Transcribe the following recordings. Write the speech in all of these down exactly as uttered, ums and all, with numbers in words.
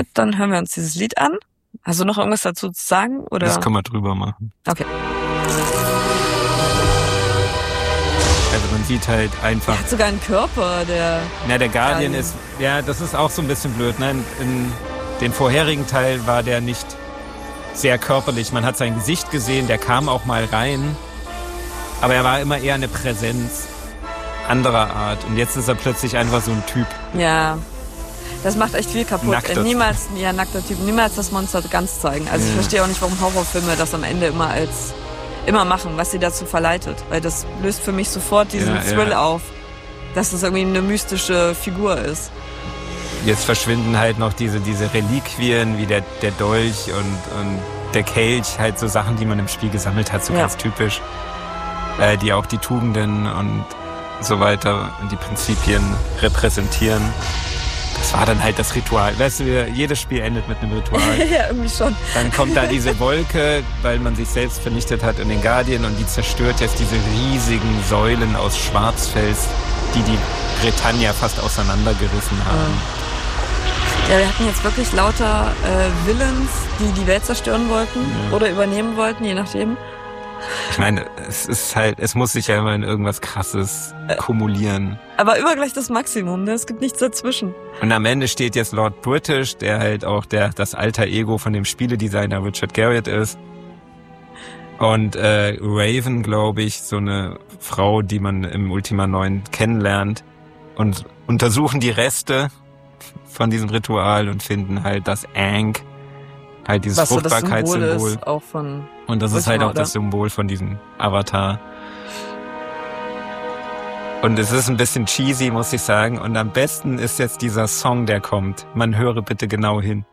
Dann hören wir uns dieses Lied an. Hast du noch irgendwas dazu zu sagen? Oder? Das können wir drüber machen. Okay. Also man sieht halt einfach... Er hat sogar einen Körper, der... Na, der Guardian Guardian. ist... Ja, das ist auch so ein bisschen blöd. Ne? In dem vorherigen Teil war der nicht sehr körperlich. Man hat sein Gesicht gesehen, der kam auch mal rein. Aber er war immer eher eine Präsenz anderer Art. Und jetzt ist er plötzlich einfach so ein Typ. Ja, das macht echt viel kaputt. Nackter. Niemals, ja, nackter Typ, niemals das Monster ganz zeigen. Also ich Ja. verstehe auch nicht, warum Horrorfilme das am Ende immer als immer machen, was sie dazu verleitet. Weil das löst für mich sofort diesen Ja, Thrill ja. auf, dass das irgendwie eine mystische Figur ist. Jetzt verschwinden halt noch diese, diese Reliquien wie der, der Dolch und, und der Kelch. Halt so Sachen, die man im Spiel gesammelt hat, so Ja. ganz typisch. Äh, die auch die Tugenden und so weiter und die Prinzipien repräsentieren. Das war dann halt das Ritual. Weißt du, jedes Spiel endet mit einem Ritual. Ja, irgendwie schon. Dann kommt da diese Wolke, weil man sich selbst vernichtet hat in den Guardian und die zerstört jetzt diese riesigen Säulen aus Schwarzfels, die die Britannia fast auseinandergerissen haben. Ja, wir hatten jetzt wirklich lauter äh, Villains, die die Welt zerstören wollten Ja. oder übernehmen wollten, je nachdem. Ich meine, es ist halt, es muss sich ja immer in irgendwas Krasses kumulieren. Aber immer gleich das Maximum, ne? Es gibt nichts dazwischen. Und am Ende steht jetzt Lord British, der halt auch der das alter Ego von dem Spieledesigner Richard Garriott ist. Und äh, Raven, glaube ich, so eine Frau, die man im Ultima neun kennenlernt. Und untersuchen die Reste von diesem Ritual und finden halt das Ankh, halt dieses Was so das Symbol Fruchtbarkeitssymbol. ist, auch von... Und das ist Ultima, halt auch oder? das Symbol von diesem Avatar. Und es ist ein bisschen cheesy, muss ich sagen. Und am besten ist jetzt dieser Song, der kommt. Man höre bitte genau hin.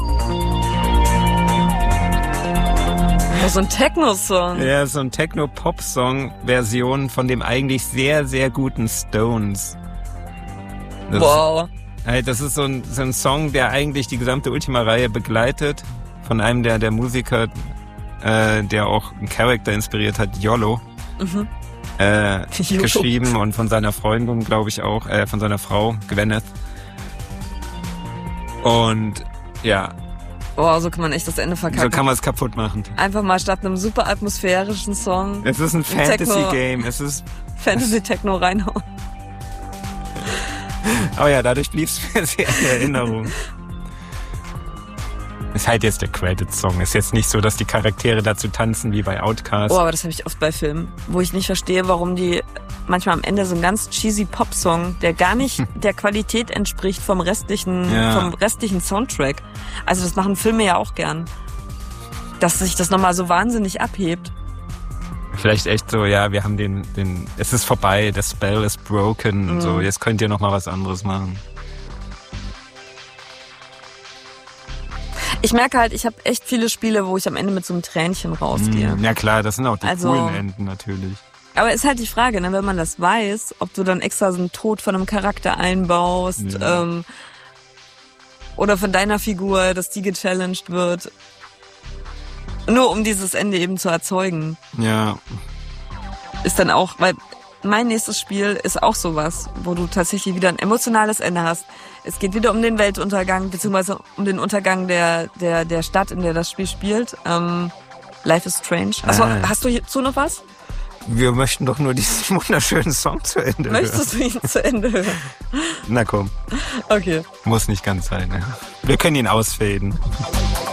Oh, so ein Techno-Song. Ja, so ein Techno-Pop-Song-Version von dem eigentlich sehr, sehr guten Stones. Das Wow. Ist, halt, das ist so ein, so ein Song, der eigentlich die gesamte Ultima-Reihe begleitet. Von einem der, der Musiker, äh, der auch einen Charakter inspiriert hat, Yolo. Mhm. Äh, Yolo. geschrieben und von seiner Freundin, glaube ich auch, äh, von seiner Frau, Gwyneth. Und ja, Boah, so kann man echt das Ende verkacken. so kann man es kaputt machen. Einfach mal statt einem super atmosphärischen Song Es ist ein Techno- Fantasy-Game. Es ist, Fantasy-Techno reinhauen. oh ja, dadurch blieb es mir sehr in Erinnerung. Ist halt jetzt der Credit-Song. Ist jetzt nicht so, dass die Charaktere dazu tanzen wie bei Outcast. Oh, aber das habe ich oft bei Filmen, wo ich nicht verstehe, warum die manchmal am Ende so einen ganz cheesy Pop-Song, der gar nicht der Qualität entspricht vom restlichen, Ja. vom restlichen Soundtrack. Also das machen Filme ja auch gern. Dass sich das nochmal so wahnsinnig abhebt. Vielleicht echt so, ja, wir haben den, den, es ist vorbei, der Spell is broken und Mhm. so. Jetzt könnt ihr noch mal was anderes machen. Ich merke halt, ich habe echt viele Spiele, wo ich am Ende mit so einem Tränchen rausgehe. Mm, ja klar, das sind auch die Also- coolen Enden natürlich. Aber ist halt die Frage, ne, wenn man das weiß, ob du dann extra so einen Tod von einem Charakter einbaust, Ja. ähm, oder von deiner Figur, dass die gechallenged wird. Nur um dieses Ende eben zu erzeugen. Ja, Ist dann auch, weil mein nächstes Spiel ist auch sowas, wo du tatsächlich wieder ein emotionales Ende hast. Es geht wieder um den Weltuntergang, beziehungsweise um den Untergang der, der, der Stadt, in der das Spiel spielt. Ähm, Life is Strange. Achso, Ah. hast du hierzu noch was? wir möchten doch nur diesen wunderschönen Song zu Ende hören. Möchtest du ihn zu Ende hören? Na komm, Okay. muss nicht ganz sein. Ne? Wir können ihn ausfaden.